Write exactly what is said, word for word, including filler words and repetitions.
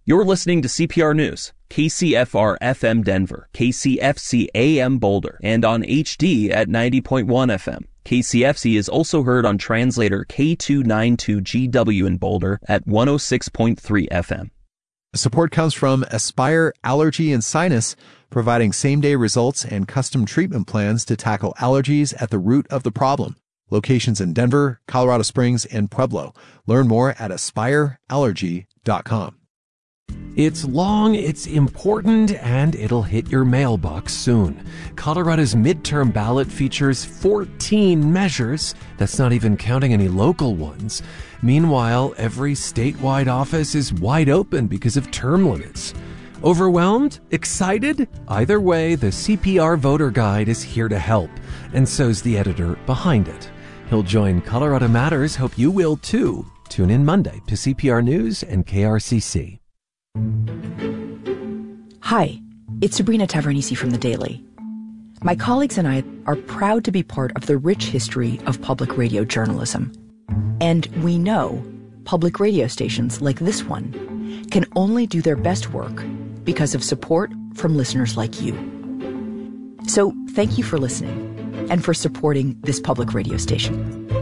You're listening to C P R News, K C F R F M Denver, K C F C A M Boulder, and on H D at ninety point one F M. K C F C is also heard on translator K two ninety-two G W in Boulder at one oh six point three F M. Support comes from Aspire Allergy and Sinus, providing same-day results and custom treatment plans to tackle allergies at the root of the problem. Locations in Denver, Colorado Springs, and Pueblo. Learn more at aspire allergy dot com. It's long, it's important, and it'll hit your mailbox soon. Colorado's midterm ballot features fourteen measures. That's not even counting any local ones. Meanwhile, every statewide office is wide open because of term limits. Overwhelmed? Excited? Either way, the C P R Voter Guide is here to help, and so's the editor behind it. He'll join Colorado Matters. Hope you will too. Tune in Monday to C P R News and K R C C. Hi, it's Sabrina Tavernisi from The Daily. My colleagues and I are proud to be part of the rich history of public radio journalism. And we know public radio stations like this one can only do their best work because of support from listeners like you. So thank you for listening and for supporting this public radio station.